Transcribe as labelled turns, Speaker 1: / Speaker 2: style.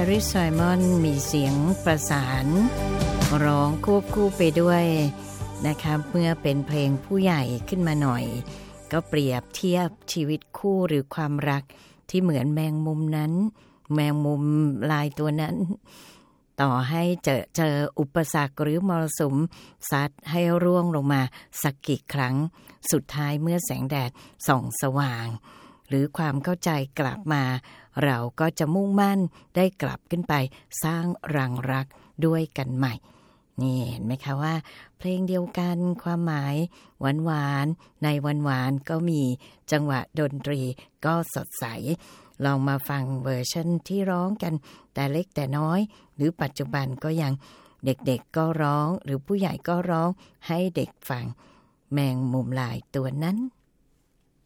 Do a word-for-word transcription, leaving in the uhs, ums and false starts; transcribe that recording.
Speaker 1: ร์รี่ไซมอนมีเสียงประสานร้องควบคู่ไปด้วยนะคะเมื่อเป็นเพลงผู้ใหญ่ขึ้นมาหน่อยก็เปรียบเทียบชีวิตคู่หรือความรักที่เหมือนแมงมุมนั้นแมงมุมลายตัวนั้นต่อให้เจอเจออุปสรรคหรือมรสุมซัดให้ร่วงลงมาสักกี่ครั้งสุดท้ายเมื่อแสงแดดส่องสว่างหรือความเข้าใจกลับมาเราก็จะมุ่งมั่นได้กลับขึ้นไปสร้างรังรักด้วยกันใหม่นี่เห็นไหมคะว่าเพลงเดียวกันความหมายหวานๆในหวานๆก็มีจังหวะดนตรีก็สดใสลองมาฟังเวอร์ชันที่ร้องกันแต่เล็กแต่น้อยหรือปัจจุบันก็ยังเด็กๆก็ร้องหรือผู้ใหญ่ก็ร้องให้เด็กฟังแมงมุมลายตัวนั้น